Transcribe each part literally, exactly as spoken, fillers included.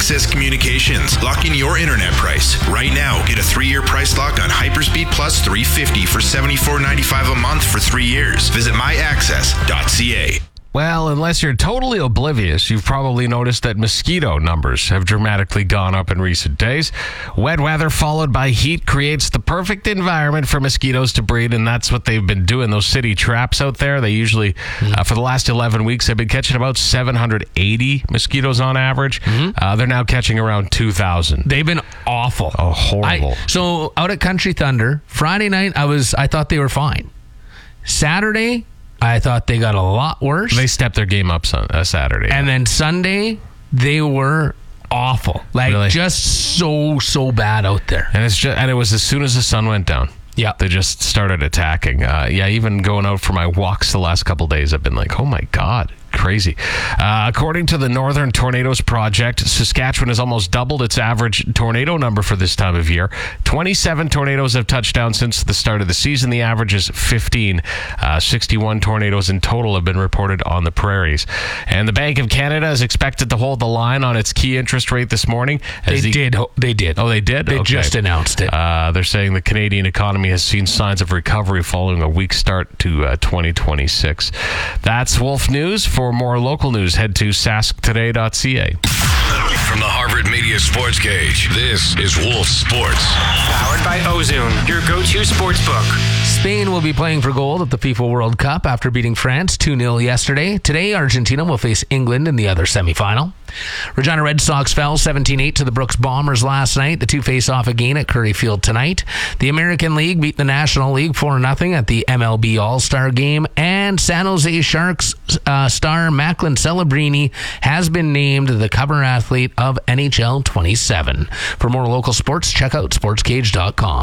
Access Communications. Lock in your internet price. Right now, get a three-year price lock on Hyperspeed Plus three fifty for seventy-four ninety-five a month for three years. Visit my access dot c a. Well, unless you're totally oblivious, you've probably noticed that mosquito numbers have dramatically gone up in recent days. Wet weather followed by heat creates the perfect environment for mosquitoes to breed, and that's what they've been doing. Those city traps out there, they usually, mm-hmm. uh, for the last eleven weeks, they've been catching about seven hundred eighty mosquitoes on average. Mm-hmm. Uh, they're now catching around two thousand. They've been awful. Oh, horrible. I, so out at Country Thunder, Friday night, I was I thought they were fine. Saturday, I thought they got a lot worse. They stepped their game up on uh, Saturday. And then Sunday, they were awful. Like, really? Just so, so bad out there. And it's just, and it was as soon as the sun went down. Yeah. They just started attacking. Uh, yeah, even going out for my walks the last couple of days, I've been like, oh my God. Crazy. Uh, according to the Northern Tornadoes Project, Saskatchewan has almost doubled its average tornado number for this time of year. twenty-seven tornadoes have touched down since the start of the season. The average is fifteen. Uh, sixty-one tornadoes in total have been reported on the prairies. And the Bank of Canada is expected to hold the line on its key interest rate this morning. They the, did. They did. Oh, they did? They okay. just announced it. Uh, they're saying the Canadian economy has seen signs of recovery following a weak start to uh, twenty twenty-six. That's Wolf News. For more local news, head to sask today dot c a. From the Harvard Media Sports Cage, this is Wolf Sports. Powered by Ozone, your go-to sports book. Spain will be playing for gold at the FIFA World Cup after beating France two nil yesterday. Today, Argentina will face England in the other semifinal. Regina Red Sox fell seventeen eight to the Brooks Bombers last night. The two face off again at Curry Field tonight. The American League beat the National League four nothing at the M L B All-Star Game. And San Jose Sharks uh, star Macklin Celebrini has been named the cover athlete of N H L twenty-seven. For more local sports, check out sports cage dot com.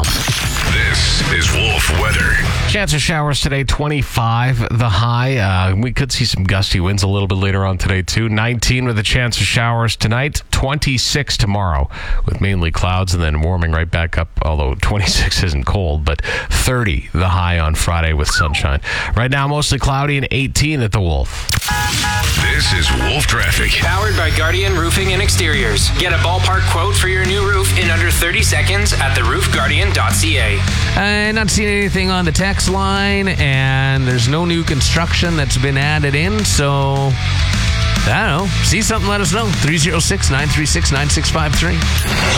This is Wolf Weather. Chance of showers today, twenty-five the high. Uh, we could see some gusty winds a little bit later on today, too. nineteen with a chance of showers tonight, twenty-six tomorrow with mainly clouds and then warming right back up, although twenty-six isn't cold, but thirty the high on Friday with sunshine. Right now, mostly cloudy and eighteen at the Wolf. This is Wolf Traffic. Powered by Guardian Roofing and Exteriors. Get a ballpark quote for your new roof in under thirty seconds at the roof guardian dot c a. I'm not seeing anything on the text line, and there's no new construction that's been added in, so I don't know. See something, let us know. three oh six, nine three six, nine six five three.